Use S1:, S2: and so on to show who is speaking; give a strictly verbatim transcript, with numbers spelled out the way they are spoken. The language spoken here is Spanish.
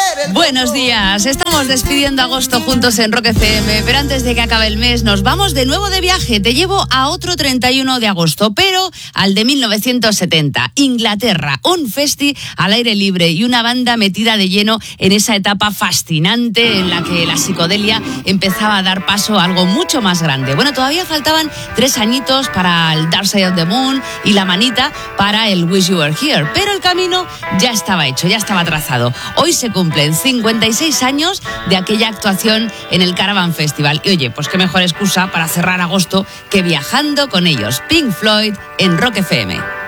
S1: Buenos días, estamos despidiendo agosto juntos en Rock F M, pero antes de que acabe el mes nos vamos de nuevo de viaje. Te llevo a otro treinta y uno de agosto, pero al de mil novecientos setenta, Inglaterra, un festi al aire libre y una banda metida de lleno en esa etapa fascinante en la que la psicodelia empezaba a dar paso a algo mucho más grande. Bueno, todavía faltaban tres añitos para el Dark Side of the Moon y la manita para el Wish You Were Here, pero el camino ya estaba hecho, ya estaba trazado. Hoy se cumplen cincuenta y seis años de aquella actuación en el Caravan Festival. Y oye, pues qué mejor excusa para cerrar agosto que viajando con ellos. Pink Floyd en Rock F M.